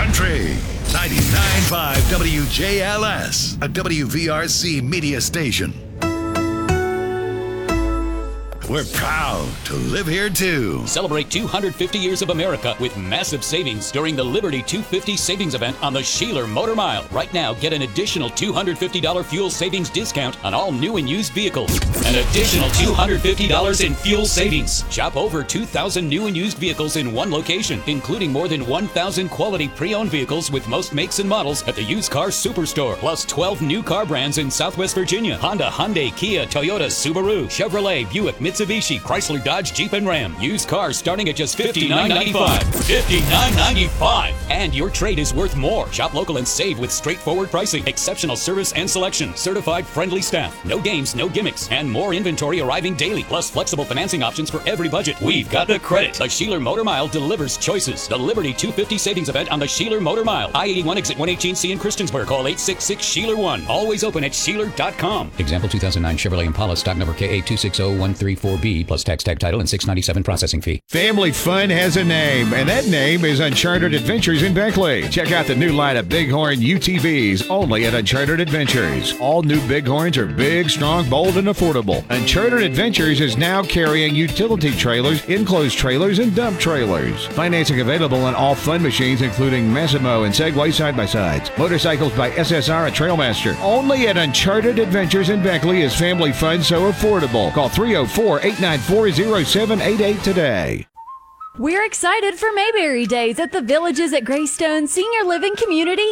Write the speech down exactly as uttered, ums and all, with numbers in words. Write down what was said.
Country ninety-nine point five W J L S, a W V R C media station. We're proud to live here, too. Celebrate two hundred fifty years of America with massive savings during the Liberty two fifty savings event on the Sheeler Motor Mile. Right now, get an additional two hundred fifty dollars fuel savings discount on all new and used vehicles. An additional two hundred fifty dollars in fuel savings. Shop over two thousand new and used vehicles in one location, including more than one thousand quality pre-owned vehicles with most makes and models at the Used Car Superstore. Plus twelve new car brands in Southwest Virginia. Honda, Hyundai, Kia, Toyota, Subaru, Chevrolet, Buick, Mitsubishi, Chrysler, Dodge, Jeep, and Ram. Used cars starting at just fifty-nine ninety-five. fifty-nine ninety-five. And your trade is worth more. Shop local and save with straightforward pricing, exceptional service and selection, certified friendly staff, no games, no gimmicks, and more inventory arriving daily, plus flexible financing options for every budget. We've got the credit. The Sheeler Motor Mile delivers choices. The Liberty two fifty savings event on the Sheeler Motor Mile. I eighty-one exit one eighteen C in Christiansburg. Call eight six six Sheeler one. Always open at Sheeler dot com. Example two thousand nine Chevrolet Impala, stock number K A two six zero one three four B, plus tax, tag title, and six ninety-seven processing fee. Family fun has a name, and that name is Uncharted Adventures in Beckley. Check out the new line of Bighorn U T Vs only at Uncharted Adventures. All new Bighorns are big, strong, bold, and affordable. Uncharted Adventures is now carrying utility trailers, enclosed trailers, and dump trailers. Financing available on all fun machines, including Massimo and Segway side-by-sides. Motorcycles by S S R and Trailmaster. Only at Uncharted Adventures in Beckley is family fun so affordable. Call three oh four, eight nine four, oh seven eight eight today. We're excited for Mayberry Days at the Villages at Greystone Senior Living Community